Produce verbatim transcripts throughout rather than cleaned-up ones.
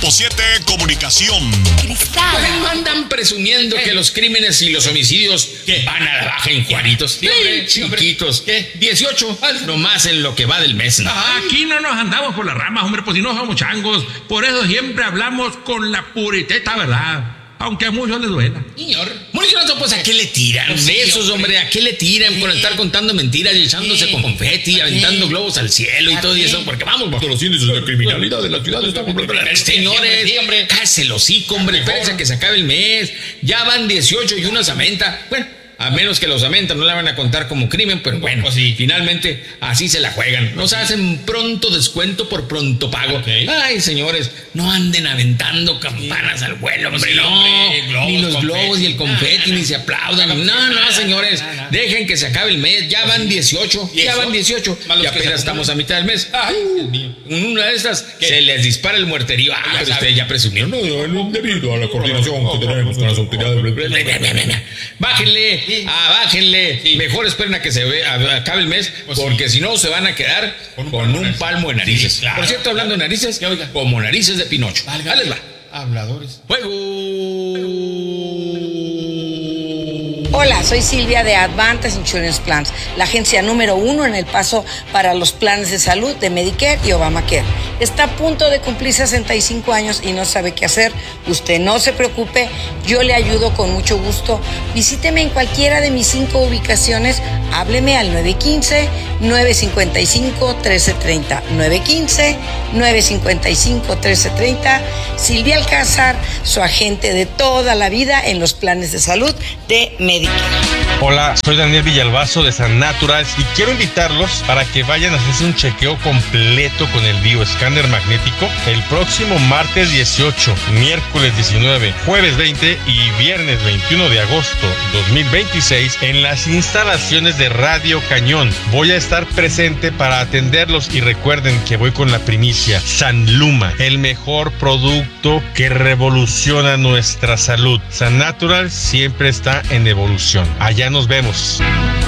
Grupo siete Comunicación. Cristal. Pues andan presumiendo ¿Qué? que los crímenes y los homicidios ¿Qué? van a la baja en Juanitos. Sí, hombre, chiquitos. ¿Qué? dieciocho, nomás en lo que va del mes. ¿No? Aquí no nos andamos por las ramas, hombre, pues si no somos changos. Por eso siempre hablamos con la puriteta verdad. Aunque a muchos les duela. Señor. Murciélago, pues ¿a qué le tiran? Pues sí, besos, hombre. ¿A qué le tiran? Sí. Por estar contando mentiras y echándose sí. con confeti, sí. aventando globos al cielo y todo sí. eso. Porque vamos, bajo los índices de criminalidad de la ciudad estamos... Señores, sí, hombre. Cállese el hocico, hombre. Espérense que se acabe el mes. Ya van dieciocho y una samenta. Bueno, a menos que los amentas no la van a contar como crimen, pero bueno, pues sí, finalmente así se la juegan. Nos hacen pronto descuento por pronto pago. Okay. Ay, señores, no anden aventando campanas sí. al vuelo, hombre, sí, no. Hombre, globos, ni los globos confeti. y el confeti, nah, ni nah, se aplaudan. No, no, no, señores, nah, nah. dejen que se acabe el mes. Ya van dieciocho, ya van dieciocho. Y apenas estamos a mitad del mes. Ay, Dios mío. En una de estas ¿Qué? se les dispara el muerterío. Ah, pero ustedes ya presumieron. No, no, debido a la coordinación que tenemos con las autoridades. Bájenle. Sí. Ah, bájenle. Sí. Mejor esperen a que se ve, a, acabe el mes, pues porque sí. si no se van a quedar con un, con un palmo de narices. Sí, claro. Por cierto, hablando de narices, como narices de Pinocho. Ahí les va. Habladores. ¡Fuego! Hola, soy Silvia de Advantage Insurance Plans, la agencia número uno en El Paso para los planes de salud de Medicare y Obamacare. Está a punto de cumplir sesenta y cinco años y no sabe qué hacer. Usted no se preocupe, yo le ayudo con mucho gusto. Visíteme en cualquiera de mis cinco ubicaciones. Hábleme al nueve uno cinco, nueve cinco cinco, uno tres tres cero. nueve uno cinco, nueve cinco cinco, uno tres tres cero. Silvia Alcázar, su agente de toda la vida en los planes de salud de Medicare. Hola, soy Daniel Villalbazo de San Naturals y quiero invitarlos para que vayan a hacerse un chequeo completo con el bioescáner magnético el próximo martes dieciocho, miércoles diecinueve, jueves veinte y viernes veintiuno de agosto dos mil veintiséis en las instalaciones de Radio Cañón. Voy a estar presente para atenderlos y recuerden que voy con la primicia. San Luma, el mejor producto que revoluciona nuestra salud. San Natural siempre está en evolución. Allá nos vemos.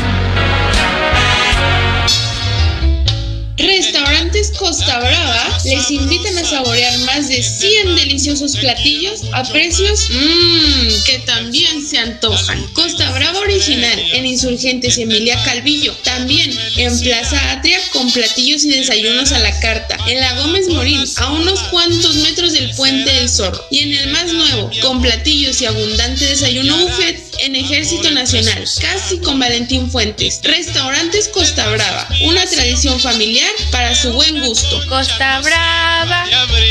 Restaurantes Costa Brava les invitan a saborear más de cien deliciosos platillos a precios mmm, que también se antojan. Costa Brava original en Insurgentes y Emilia Calvillo. También en Plaza Atria con platillos y desayunos a la carta. En la Gómez Morín, a unos cuantos metros del Puente del Zorro. Y en el más nuevo, con platillos y abundante desayuno buffet en Ejército Nacional, casi con Valentín Fuentes. Restaurantes Costa Brava, una tradición familiar para su buen gusto. Costa Brava.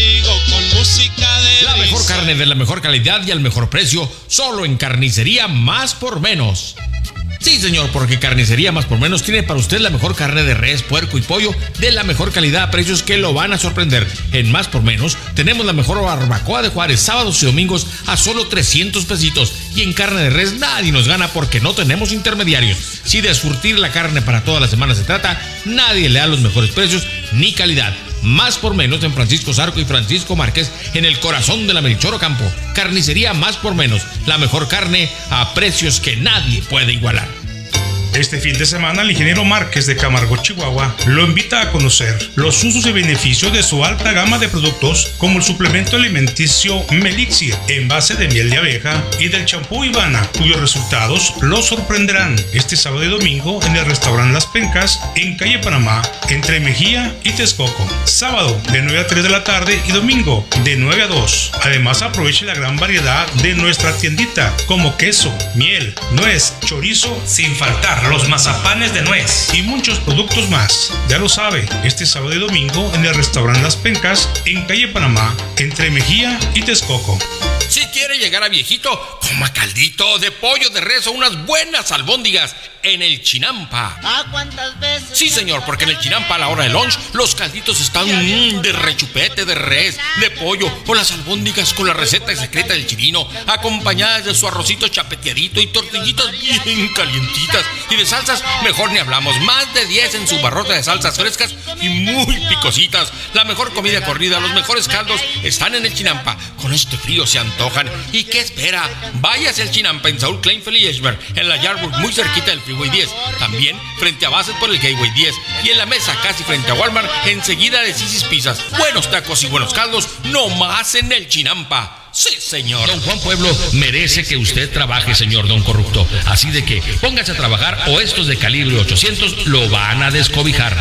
La mejor carne de la mejor calidad y al mejor precio, solo en Carnicería Más por Menos. Sí, señor, porque Carnicería Más por Menos tiene para usted la mejor carne de res, puerco y pollo de la mejor calidad a precios que lo van a sorprender. En Más por Menos tenemos la mejor barbacoa de Juárez, sábados y domingos a solo trescientos pesitos. Y en carne de res nadie nos gana porque no tenemos intermediarios. Si de surtir la carne para toda la semana se trata, nadie le da los mejores precios ni calidad. Más por Menos en Francisco Zarco y Francisco Márquez, en el corazón de la Melchor Ocampo. Carnicería Más por Menos, la mejor carne a precios que nadie puede igualar. Este fin de semana, el ingeniero Márquez de Camargo, Chihuahua, lo invita a conocer los usos y beneficios de su alta gama de productos, como el suplemento alimenticio Melixir, en base de miel de abeja, y del champú Ivana, cuyos resultados lo sorprenderán este sábado y domingo en el restaurante Las Pencas, en calle Panamá, entre Mejía y Texcoco. Sábado de nueve a tres de la tarde y domingo de nueve a dos. Además, aproveche la gran variedad de nuestra tiendita, como queso, miel, nuez, chorizo, sin faltar los mazapanes de nuez y muchos productos más. Ya lo sabe, este sábado y domingo en el restaurante Las Pencas, en calle Panamá, entre Mejía y Texcoco. Si quiere llegar a viejito, coma caldito de pollo de res o unas buenas albóndigas en el Chinampa. ¿Ah, cuántas veces? Sí, señor, porque en el Chinampa a la hora de lunch los calditos están mmm, de rechupete, de res, de pollo o las albóndigas con la receta secreta del chivino, acompañadas de su arrocito chapeteadito y tortillitas bien calientitas. Y de salsas, mejor ni hablamos. Más de diez en su barrota de salsas frescas y muy picositas. La mejor comida corrida, los mejores caldos están en el Chinampa. Con este frío se antojan. ¿Y qué espera? váyase al Chinampa en Saúl Kleinfeld y Eschberg, en la Yardwood, muy cerquita del Freeway diez. También frente a Bassett por el Gateway diez. Y en la Mesa, casi frente a Walmart, enseguida de Sisi's Pizzas. Buenos tacos y buenos caldos, no más en el Chinampa. Sí, señor. Don Juan Pueblo merece que usted trabaje, señor Don Corrupto. Así de que póngase a trabajar o estos de calibre ochocientos lo van a descobijar.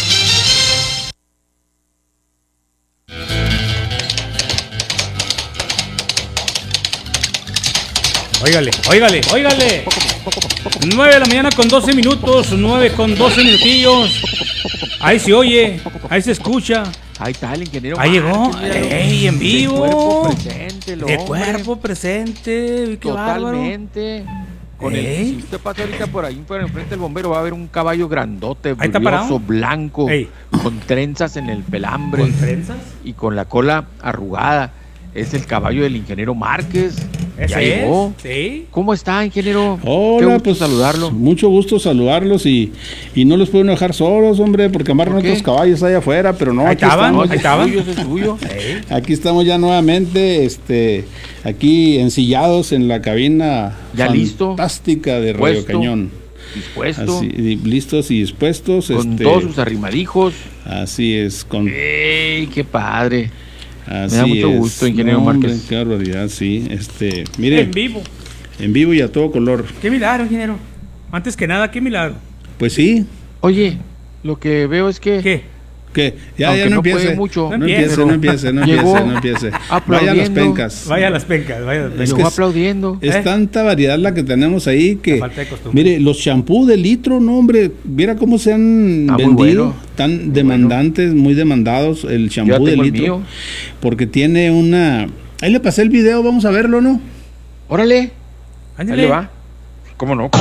Óigale, óigale, óigale. nueve de la mañana con doce minutos, nueve con doce minutillos. Ahí se oye, ahí se escucha. Ahí está el ingeniero. Ahí llegó, ey, en vivo. De cuerpo presente, De cuerpo presente, qué totalmente. Con el, si usted pasa ahorita por ahí, por enfrente del bombero, va a ver un caballo grandote, brilloso, blanco, ey, con trenzas en el pelambre. ¿Con trenzas? Y con la cola arrugada. Es el caballo del ingeniero Márquez. Ya ¿Ese llegó. es? ¿Sí? ¿Cómo está, ingeniero? Hola, Qué gusto pues saludarlo. Mucho gusto saludarlos y, y no los pueden dejar solos, hombre, porque amarran otros caballos allá afuera, pero no, ahí aquí estaban, estamos. ahí estaban. Es suyo, es suyo. Aquí estamos ya nuevamente, este, aquí ensillados en la cabina ya fantástica listo, de Radio puesto, Cañón. Dispuesto. Así, listos y dispuestos. Con este, todos sus arrimadijos. Así es. Con, ¡Ey, qué padre! Así Me da mucho es. gusto, ingeniero no, Márquez. Hombre, qué barbaridad, sí. Este, mire. En vivo. En vivo y a todo color. Qué milagro, ingeniero. Antes que nada, qué milagro. Pues sí. Oye, lo que veo es que... ¿Qué? ¿Qué? Ya, Aunque ya no, no empiece. puede mucho. No empiece, no empiece, no empiece, no empiece. Vaya a las pencas. Vaya a las pencas, vaya a las pencas. Llegó aplaudiendo. Es ¿Eh? tanta variedad la que tenemos ahí que... Falta de costumbre. Mire, los champú de litro, no hombre, mira cómo se han ah, vendido. Bueno. Tan muy demandantes, bueno. Muy demandados el champú de litro. Porque tiene una... Ahí le pasé el video, vamos a verlo, ¿no? Órale. Ándale. Ahí le va. ¿Cómo no?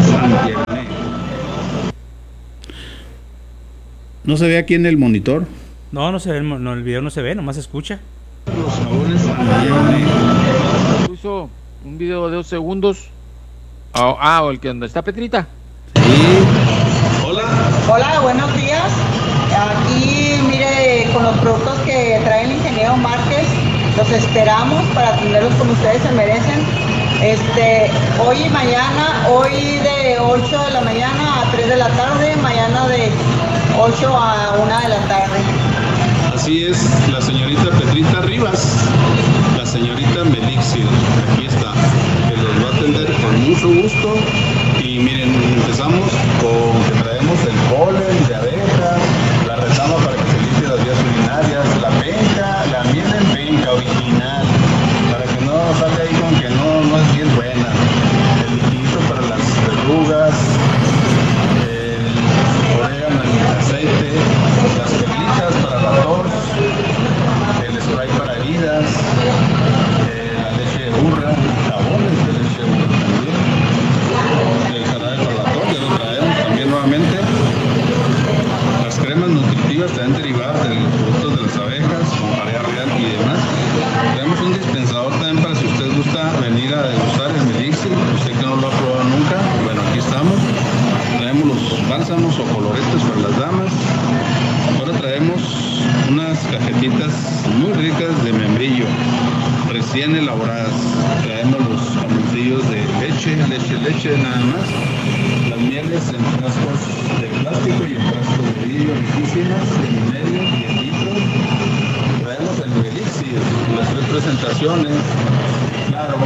¿No se ve aquí en el monitor? No, no se ve, no, el video no se ve, nomás se escucha. Los jabones Puso un video de dos segundos. Oh, ah, o el que donde está Petrita. Sí. Hola. Hola, buenos días. Aquí, mire, con los productos que trae el ingeniero Márquez, los esperamos para atenderlos como ustedes se merecen. Este, hoy y mañana, hoy de ocho de la mañana a tres de la tarde, mañana de ocho a una de la tarde. Así es, la señorita Petrita Rivas, la señorita Melixir, aquí está, que los va a atender con mucho gusto. Y miren, empezamos con que traemos el polen de abejas, la retama para que se limpie las vías urinarias, la penca, la miel en penca original, para que no salga ahí con que no, no es bien buena, el liquidito para las verrugas, el orégano en aceite, las perlitas para la tos, el spray para heridas, eh, la leche de burra, jabones de leche de burra también, el jarabe para la tos, ya lo traemos también nuevamente, las cremas nutritivas también derivadas de los productos de las abejas, con marea real y demás. Tenemos un dispensador también para si usted gusta venir a degustar el Melixir, usted que no lo ha probado nunca, bueno, aquí estamos. Traemos los bálsamos o coloretes para las damas. Ahora traemos unas cajetitas muy ricas de membrillo, recién elaboradas. Traemos los jamoncillos de leche, leche, leche nada más. Las mieles en frascos de plástico y en frascos de vidrio riquísimas, en medio y en litro. Traemos el Melixir, las tres presentaciones, claro,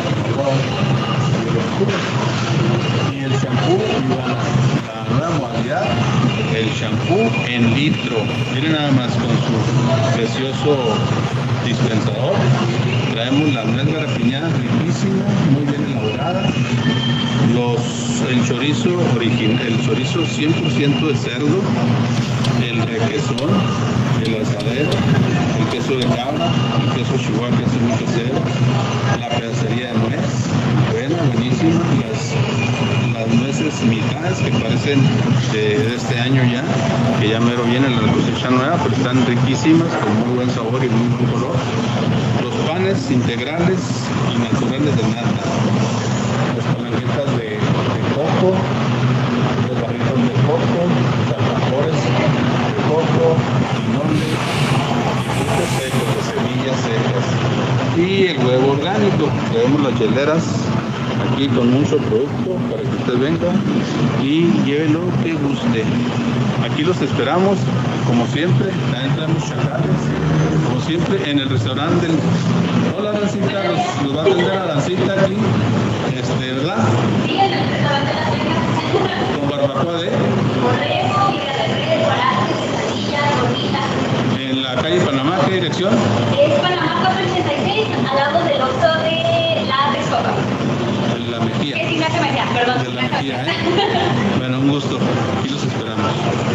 y el shampoo y la, la nueva modalidad, el shampoo en litro. Miren nada más con su precioso dispensador. Traemos la nuez garapiñada riquísima, muy bien elaborada. Los, el chorizo original, el chorizo cien por ciento de cerdo, el requesón, el asadero, el queso de cabra, el queso chihuahua, que es muy casero, la pedacería de nuez, buena, buenísima, las, las nueces mitades que parecen de, de este año ya, que ya mero viene la cosecha nueva, pero están riquísimas, con muy buen sabor y muy buen color. Los panes integrales y naturales de nata, las palanquetas de, de coco, los barritos de coco, los alfajores de coco, limones, frutos secos de semillas secas y el huevo orgánico. orgánico. Traemos las hieleras aquí con mucho producto para que usted venga y lleve lo que guste. Aquí los esperamos, como siempre. También traemos chacales, como siempre, en el restaurante del... Hola, Arancita, los, los va a atender Arancita aquí, este, ¿verdad? Sí, en el restaurante Las Vegas. Con barbacoa de... Correjo, quesadilla, gordita. En la calle Panamá, ¿qué dirección? Es Panamá cuatrocientos ochenta y seis, al lado del Oxxo de la Texcoco. En la Mejía. Es Ignacio Mejía, perdón. De la Mejía, ¿eh? Bueno, un gusto. Aquí los esperamos.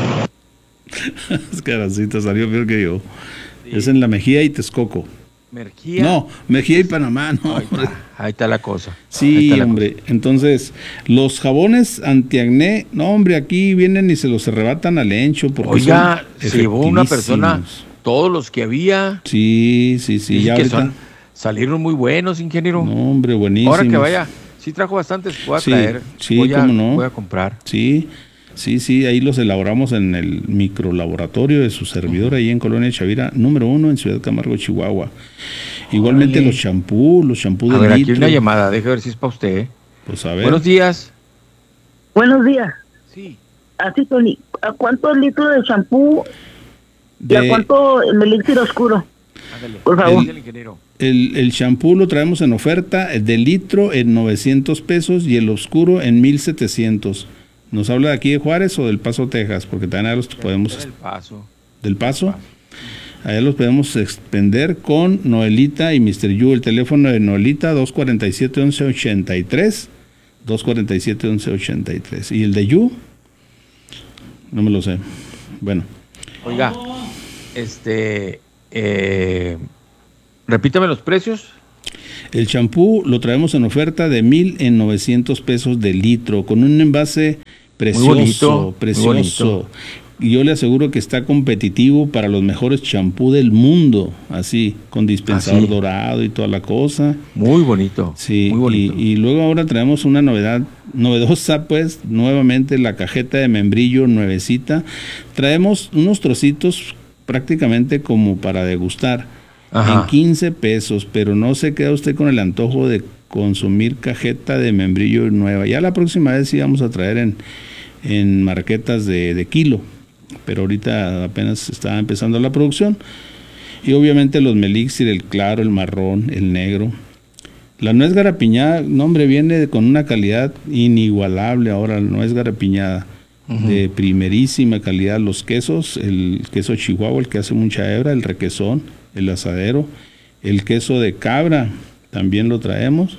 Es que Arancita salió peor que yo. Sí. Es en la Mejía y Texcoco. Mejía. No, Mejía y Panamá, no. Ahí está, ahí está la cosa. Sí, la hombre. Cosa. Entonces, los jabones antiacné, no, hombre, aquí vienen y se los arrebatan al encho. Porque Oiga, se llevó una persona, todos los que había. Sí, sí, sí. Ya que ahorita... son, salieron muy buenos, ingeniero. No, hombre, buenísimos. Ahora que vaya, sí trajo bastantes, voy a sí, traer. Sí, voy a, cómo no. Voy a comprar. Sí. Sí, sí, ahí los elaboramos en el microlaboratorio de su servidor, ahí en Colonia Chavira, número uno, en Ciudad Camargo, Chihuahua. Igualmente Oye. los champú, los champú de A ver, litro. aquí hay una llamada, déjame ver si es para usted. Pues a ver. Buenos días. Buenos días. Sí. Así, Tony, ¿a cuántos litros de champú de... y a cuánto el elixir oscuro? Ándale, por favor. El, el champú lo traemos en oferta, el de litro en novecientos pesos y el oscuro en mil setecientos. ¿Nos habla de aquí de Juárez o del Paso, Texas? Porque también los podemos... Del Paso. ¿Del Paso? Allá los podemos expender con Noelita y mister Yu. El teléfono de Noelita, dos cuarenta y siete, once ochenta y tres. dos cuarenta y siete, once ochenta y tres. ¿Y el de Yu? No me lo sé. Bueno. Oiga, este... Eh, repítame los precios. El champú lo traemos en oferta de mil en novecientos pesos de litro, con un envase precioso, muy bonito, precioso. Muy bonito. Y yo le aseguro que está competitivo para los mejores champú del mundo, así, con dispensador ¿Ah, sí? dorado y toda la cosa. Muy bonito. Sí, muy bonito. Y, y luego ahora traemos una novedad novedosa, pues, nuevamente la cajeta de membrillo nuevecita. Traemos unos trocitos prácticamente como para degustar. Ajá. En quince pesos, pero no se queda usted con el antojo de consumir cajeta de membrillo nueva. Ya la próxima vez sí vamos a traer en, en marquetas de, de kilo, pero ahorita apenas está empezando la producción. Y obviamente los Melixir, el claro, el marrón, el negro. La nuez garapiñada, no hombre, viene con una calidad inigualable ahora, la nuez garapiñada. Uh-huh. De primerísima calidad. Los quesos, el queso Chihuahua, el que hace mucha hebra, el requesón, el asadero, el queso de cabra, también lo traemos.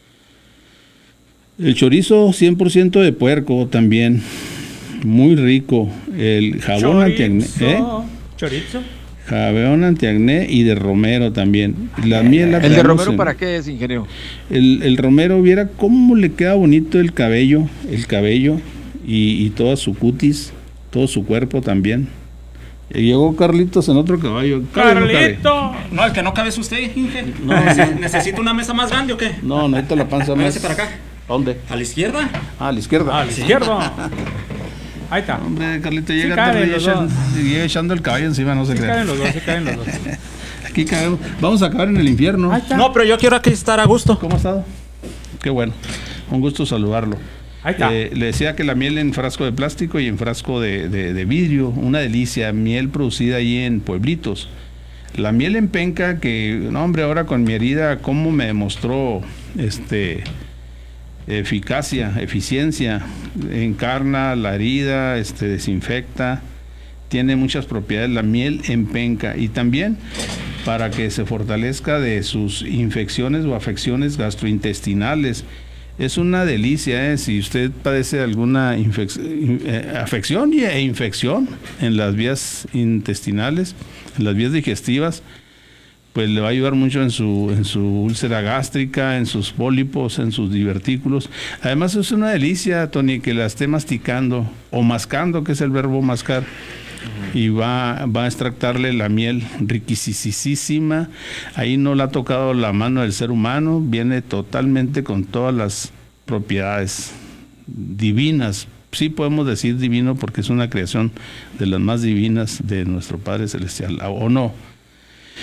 El chorizo cien por ciento de puerco también, muy rico. El jabón antiacné, ¿eh? Chorizo. Jabón antiacné y de romero también. La miel la ¿El de romero en... para qué es, ingeniero? El, el romero, viera cómo le queda bonito el cabello, el cabello y, y toda su cutis, todo su cuerpo también. Y llegó Carlitos en otro caballo. ¡Carlito! No, el que no cabe es usted, Inge. No, no. ¿Necesita una mesa más grande o qué? No, necesito la panza más. para acá. ¿A dónde? ¿A la izquierda? Ah, a la izquierda. Ah, a la izquierda. Ahí está. Hombre, Carlito, llega, sí tarde, echan, llega echando el caballo encima, no se sí cree. Caen los dos, sí caen los dos. Aquí caemos. Vamos a acabar en el infierno. Ahí está. No, pero yo quiero aquí estar a gusto. ¿Cómo ha estado? Qué bueno. Un gusto saludarlo. Ahí está. Eh, le decía que la miel en frasco de plástico y en frasco de, de, de vidrio, una delicia, miel producida ahí en pueblitos. La miel en penca, que, no hombre, ahora con mi herida, cómo me demostró este, eficacia, eficiencia, encarna la herida, este, desinfecta, tiene muchas propiedades la miel en penca y también para que se fortalezca de sus infecciones o afecciones gastrointestinales. Es una delicia, ¿eh? Si usted padece de alguna infec- eh, afección e infección en las vías intestinales, en las vías digestivas, pues le va a ayudar mucho en su, en su úlcera gástrica, en sus pólipos, en sus divertículos. Además es una delicia, Tony, que la esté masticando o mascando, que es el verbo mascar, y va, va a extractarle la miel riquisísima. Ahí no la ha tocado la mano del ser humano, viene totalmente con todas las propiedades divinas. Sí podemos decir divino porque es una creación de las más divinas de nuestro Padre Celestial, ¿o no?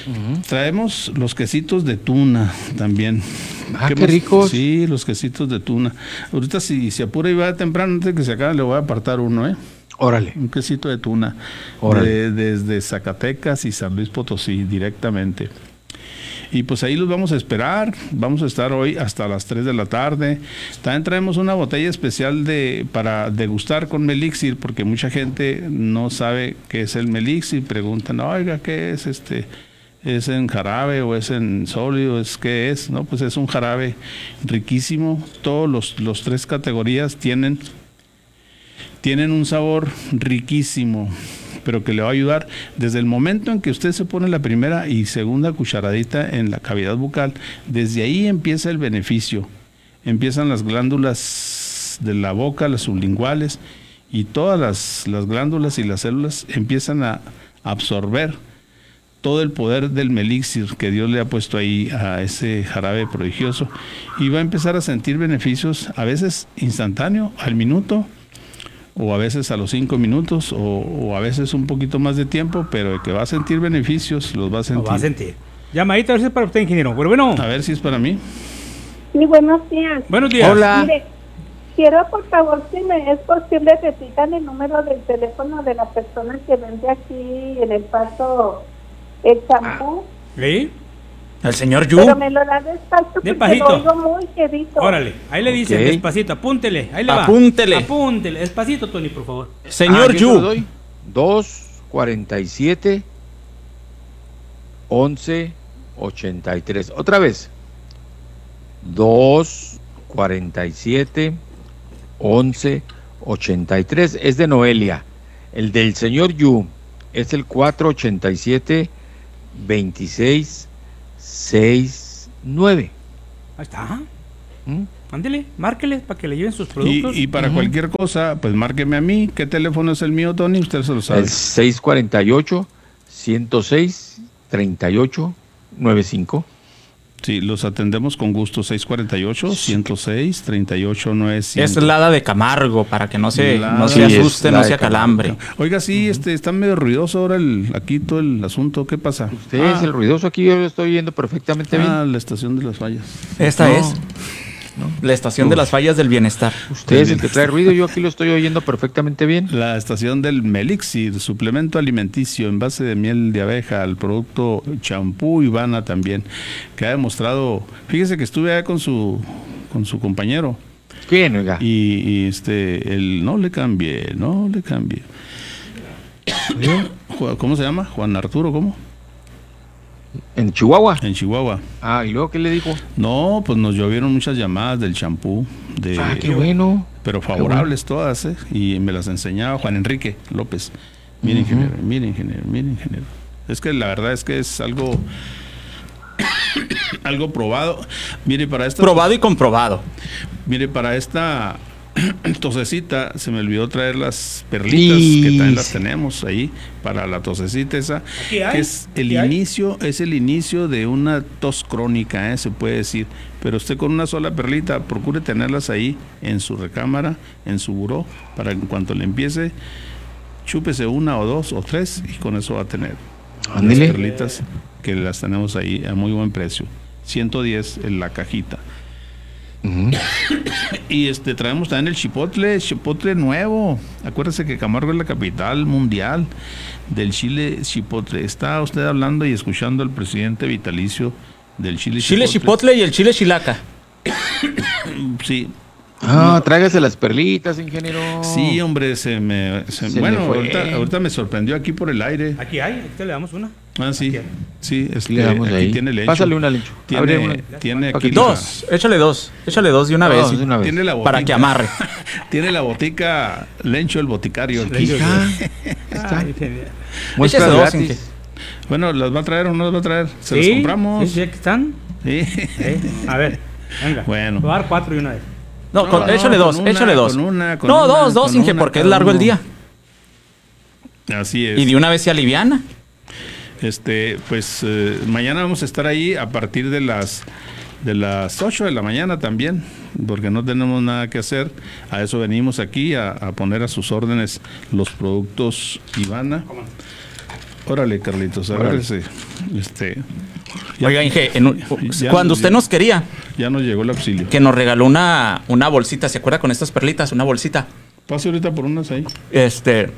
Uh-huh. Traemos los quesitos de tuna también. Ah, qué, qué ricos. Sí, los quesitos de tuna. Ahorita si se apura y va temprano, antes de que se acabe, le voy a apartar uno, ¿eh? Órale. Un quesito de tuna. Órale. De, desde Zacatecas y San Luis Potosí, directamente. Y pues ahí los vamos a esperar. Vamos a estar hoy hasta las tres de la tarde. También traemos una botella especial de para degustar con Melixir, porque mucha gente no sabe qué es el Melixir. Preguntan, oiga, ¿qué es este? ¿Es en jarabe o es en sólido? ¿Es qué es? No, pues es un jarabe riquísimo. Todos los, los tres categorías tienen, tienen un sabor riquísimo, pero que le va a ayudar desde el momento en que usted se pone la primera y segunda cucharadita en la cavidad bucal. Desde ahí empieza el beneficio. Empiezan las glándulas de la boca, las sublinguales, y todas las, las glándulas y las células empiezan a absorber todo el poder del Melixir que Dios le ha puesto ahí a ese jarabe prodigioso, y va a empezar a sentir beneficios, a veces instantáneo, al minuto, o a veces a los cinco minutos, o, o a veces un poquito más de tiempo, pero que va a sentir beneficios, los va a sentir. Lo va a sentir. Llamadita, a ver si es para usted, ingeniero. Pero bueno. A ver si es para mí. Sí, buenos días. Buenos días. Hola. Mire, quiero, por favor, si me es posible, repitan el número del teléfono de la persona que vende aquí en El Paso el champú. ¿Sí? El señor Yu. Pero me lo da despacio porque Despacito. lo oigo muy quedito. Órale, ahí le dicen, Ok. despacito, apúntele, ahí le va. Apúntele. Apúntele, despacito, Tony, por favor. Señor Ah, Yu. dos cuarenta y siete once ochenta y tres. Otra vez. dos cuarenta y siete once ochenta y tres. Es de Noelia. El del señor Yu es el cuatro ochenta y siete veintiséis sesenta y nueve. Ahí está. ¿Mm? Ándele, márquele para que le lleven sus productos. Y, y para Uh-huh. cualquier cosa, pues márqueme a mí. ¿Qué teléfono es el mío, Tony? Usted se lo sabe. El seis cuarenta y ocho ciento seis treinta y ocho noventa y cinco. Sí, los atendemos con gusto. seis cuarenta y ocho ciento seis treinta y ocho noventa y cinco. Es la hada de Camargo, para que no se, La no se hada- asuste, es no la se de acalambre. Oiga, sí, este está medio ruidoso ahora el, aquí todo el asunto. ¿Qué pasa? Usted es el ruidoso aquí, yo lo estoy oyendo perfectamente bien. Ah, la estación de las fallas. Esta No. es la estación de las fallas del bienestar. Usted es el que trae ruido, yo aquí lo estoy oyendo perfectamente bien. La estación del Melixir, suplemento alimenticio en base de miel de abeja, el producto champú Ivana también, que ha demostrado, fíjese que estuve allá con su con su compañero. ¿Quién, oiga? Y, y este, el no le cambié, no le cambié. Ju- ¿Cómo se llama? Juan Arturo, ¿cómo? ¿En Chihuahua? En Chihuahua. Ah, ¿y luego qué le dijo? No, pues nos llovieron muchas llamadas del champú. De, Ah, qué bueno. Pero favorables todas, ¿eh? Y me las enseñaba Juan Enrique López. Mire, Ujú. ingeniero, mire, ingeniero, mire, ingeniero. Es que la verdad es que es algo algo probado. Mire, para esta Probado y comprobado. Mire, para esta tosecita se me olvidó traer las perlitas, que también las tenemos ahí para la tosecita esa, Aquí hay, que es el aquí hay. inicio, es el inicio de una tos crónica, ¿eh? Se puede decir. Pero usted con una sola perlita procure tenerlas ahí en su recámara, en su buró, para que en cuanto le empiece, chúpese una o dos o tres y con eso va a tener las Ándele. perlitas que las tenemos ahí a muy buen precio. ciento diez en la cajita. Ujú. Y este traemos también el chipotle, chipotle nuevo. Acuérdese que Camargo es la capital mundial del chile chipotle. Está usted hablando y escuchando al presidente vitalicio del chile Chile chipotle. chipotle y el chile chilaca. Sí. Ah, tráigase las perlitas, ingeniero. Sí, hombre, se me se- Se bueno, le fue. ahorita, ahorita me sorprendió aquí por el aire. Aquí hay, aquí le damos una. Ah, sí. Aquí hay. Sí, este, Le damos aquí ahí. tiene lencho. Pásale una, Lencho. Abre Tiene, una. tiene Pa' aquí que- la- Dos, échale dos, échale dos de una Dos vez. de una vez. Tiene la Para botica. que amarre. Tiene la botica Lencho el boticario. aquí. Hija. Ay, qué- Muestra Échese dos, gratis. Inge. Bueno, ¿las va a traer o no las va a traer? Se Sí, las compramos. Sí, sí, aquí están. Sí. Sí. A ver, venga. Bueno. Voy a dar cuatro y una vez. No, No, con- no, échale con dos, una, échale dos. con una, con no, una, dos, dos, con Inge, una porque es cada largo el uno. día. Así es. Y de una vez se aliviana. Este, pues eh, mañana vamos a estar ahí a partir de las de las ocho de la mañana también, porque no tenemos nada que hacer. A eso venimos aquí a, a poner a sus órdenes los productos Ivana. Órale, Carlitos, agárrese. Este, ya- Oiga, Inge, en un- ya cuando nos usted llegó- nos quería, Ya nos llegó el auxilio. que nos regaló una, una bolsita, ¿se acuerda con estas perlitas? Una bolsita. Pase ahorita por unas ahí. Este.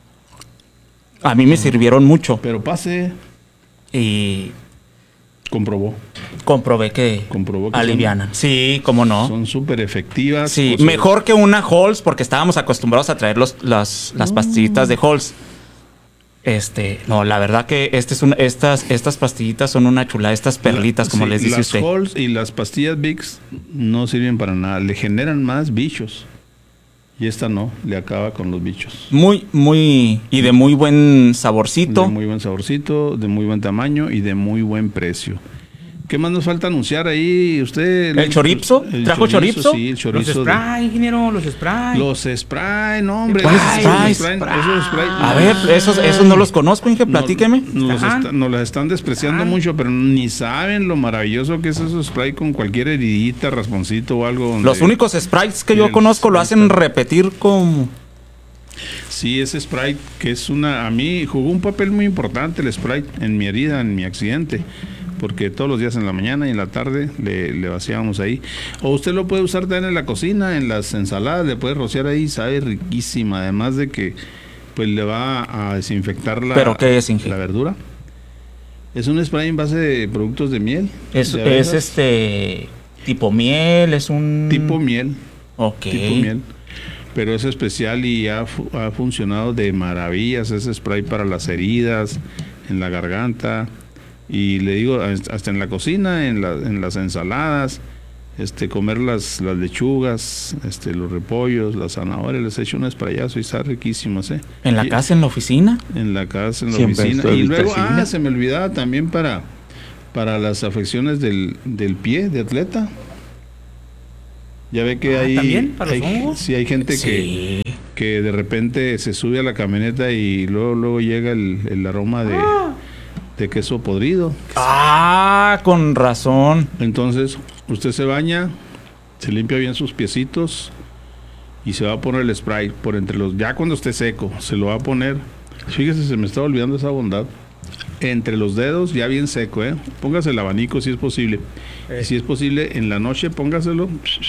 A mí me sirvieron mucho. Pero pase. Y Comprobó. comprobé que, Comprobó que alivianan. Sí, cómo no. Son súper efectivas. Sí, o sea, mejor que una Halls porque estábamos acostumbrados a traer los, las, las pastillitas de Halls. Este, no, la verdad que este es un, estas, estas pastillitas son una chulada, estas perlitas, como sí, les dice las usted. Halls y las pastillas Vicks no sirven para nada. Le generan más bichos. Y esta no, le acaba con los bichos. Muy, muy, y de muy buen saborcito. De muy buen saborcito, de muy buen tamaño y de muy buen precio. ¿Qué más nos falta anunciar ahí? ¿Usted? ¿El chorizo? el ¿Trajo chorizo? Sí, el Los chorizo. de- spray, ingeniero, los spray. Los spray, no, hombre. ¿Cuáles Ay, sprays? esos spray, esos spray. A ver, esos, esos no los conozco, Inge, platíqueme. Nos, los Ajá. está- nos las están despreciando mucho, pero ni saben lo maravilloso que es esos spray con cualquier heridita, rasponcito o algo. donde- Los únicos sprites que yo Miren, conozco lo ahí hacen está. repetir como... Sí, ese Sprite, que es una... A mí jugó un papel muy importante el Sprite en mi herida, en mi accidente. Porque todos los días en la mañana y en la tarde le, le vaciábamos ahí. O usted lo puede usar también en la cocina, en las ensaladas, le puede rociar ahí, sabe riquísima. Además de que pues le va a desinfectar la, ¿Pero qué es, Inge? la verdura. Es un spray en base de productos de miel. Es, de es abejas. este... tipo miel, es un... Tipo miel. Ok. Tipo miel. Pero es especial y ha, fu- ha funcionado de maravillas ese spray para las heridas, en la garganta. Y le digo, hasta en la cocina, en, la- en las ensaladas, este, comer las, las lechugas, este, los repollos, las zanahorias, les echo un sprayazo y está riquísimas, ¿eh? ¿En la Y- casa, en la oficina? En la casa, en la Siempre oficina. estoy Y luego, vestacina. ah, se me olvidaba también para, para las afecciones del, del pie de atleta. Ya ve que Ah, hay, ¿también? ¿Para los hay- hongos? sí, hay gente que, Sí. que de repente se sube a la camioneta y luego, luego llega el, el aroma de, de queso podrido. Ah, con razón. Entonces, usted se baña, se limpia bien sus piecitos y se va a poner el spray por entre los... Ya cuando esté seco, se lo va a poner... Fíjese, se me está olvidando esa bondad. Entre los dedos, ya bien seco, ¿eh? Póngase el abanico si es posible. Y si es posible, en la noche póngaselo.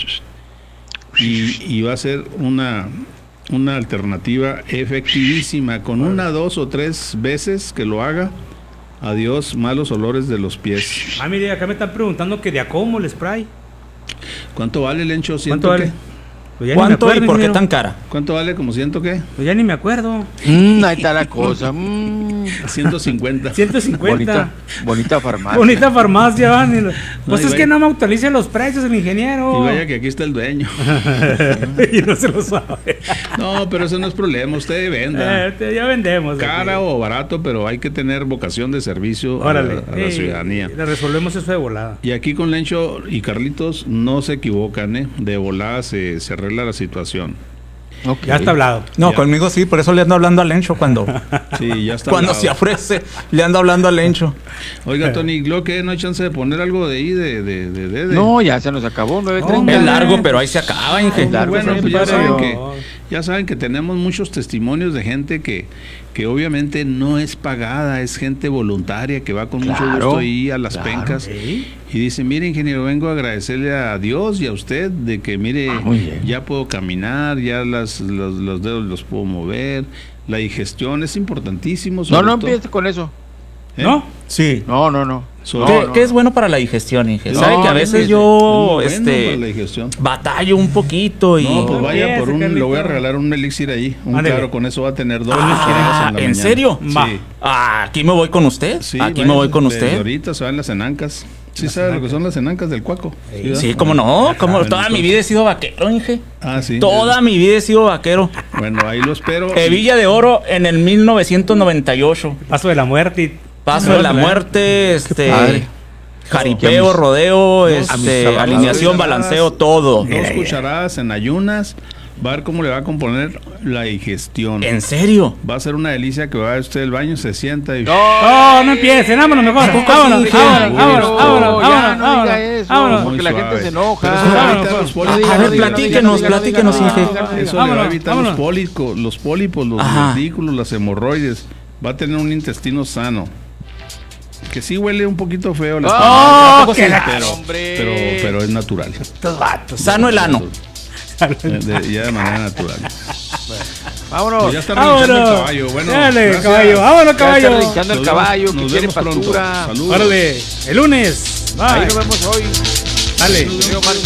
Y, y va a ser una, una alternativa efectivísima. Con una, dos o tres veces que lo haga, adiós malos olores de los pies. Ah, mire, acá me están preguntando que de a cómo el spray. ¿Cuánto vale, Lencho? ¿Cuánto vale? que- Pues ya ni me ¿Cuánto acuerdo, y por qué ingeniero. tan cara? ¿Cuánto vale? ¿Como ciento qué? Pues ya ni me acuerdo. Mm, ahí está la cosa. mm. ciento cincuenta. ciento cincuenta. Bonita, bonita farmacia. Bonita farmacia, van. y lo- Pues y es vaya- que no me actualiza los precios el ingeniero. Y vaya que aquí está el dueño. y no se lo sabe. No, pero eso no es problema. Usted venda. Eh, te- ya vendemos. Cara aquí. o barato, pero hay que tener vocación de servicio a la, Órale. a la Sí, ciudadanía. Le resolvemos eso de volada. Y aquí con Lencho y Carlitos no se equivocan, ¿eh? De volada se, se arregla la situación. Ok. Ya está hablado. No, Ya. conmigo sí, por eso le ando hablando a Lencho cuando, Sí, ya está. cuando hablado. se ofrece. Le ando hablando a Lencho. Oiga, Tony, ¿lo que no hay chance de poner algo de ahí de, de, de, de, de- No, ya se nos acabó, nueve No, treinta. Es largo, pero ahí se acaba, Inge. Largo, Bueno, sí, pues ya padre, saben, yo- que, ya saben que tenemos muchos testimonios de gente que, que obviamente no es pagada, es gente voluntaria que va con mucho Claro, gusto ahí a las claro. pencas Sí. y dice, mire, ingeniero, vengo a agradecerle a Dios y a usted de que, mire, Ah, muy bien. ya puedo caminar, ya las, los, los dedos los puedo mover, la digestión es importantísimo. No, sobre no todo- empiece con eso. ¿Eh? ¿No? Sí. No, no, no. So- ¿Qué, No, no, qué es no. bueno para la digestión, Inge? No, ¿Sabe que a no, veces es yo muy bueno este, para la digestión. batallo un poquito y... No, pues No vaya por un, empiece, le voy a Carlito. regalar un elixir ahí, un Ándele. claro, con eso va a tener dos Ah, cucharadas en la ¿en mañana. serio? Va. Sí. Ah, aquí me voy con usted. Sí, aquí bueno, me voy con desde usted. ahorita se van las enancas. Sí, sabe lo que son las enancas del cuaco. ¿verdad? Sí, cómo no, como Bueno, toda mi entonces- vida he sido vaquero, Inge. Ah, sí. Toda mi vida he sido vaquero. Bueno, ahí lo espero. Eh, Villa de Oro en el mil novecientos noventa y ocho. Paso de la muerte. y- Paso de la muerte, este, padre. jaripeo, Dos- rodeo, dos- este, dos alineación, cucharadas, balanceo, todo. Dos cucharadas en ayunas. Va a ver cómo le va a componer la digestión. ¿En serio? Va a ser una delicia que va a usted al baño, se sienta y... Oh, no empiecen, vámonos mejor. poco Vámonos, sí, vámonos, Inge? vámonos, No, vámonos, ya vámonos, no diga vámonos, eso, vámonos. porque la Muy gente se suave. enoja. Pero eso le va a evitar Vámonos, los pues. pólipos. A ver, platíquenos, platíquenos, Inge. Eso le va a Vámonos, evitar vámonos. los pólipos, los pólipos, los Ajá. divertículos, las hemorroides. va a tener un intestino sano. Que sí huele un poquito feo. La ¡Oh, estómago, qué la- pero, hombre! pero, pero es natural. Estos vatos. Sano el ano. De- de- ya de manera natural. Vámonos. Pues ya está relinchando el Vámonos. caballo. Bueno, Dale, gracias. caballo. Vámonos, Ya caballo. está relinchando el Nos caballo, vemos- que nos quiere vemos pronto. pastura. Saludos. Órale, el lunes. Bye. Ahí nos vemos hoy. Dale. Nos vemos, Marque.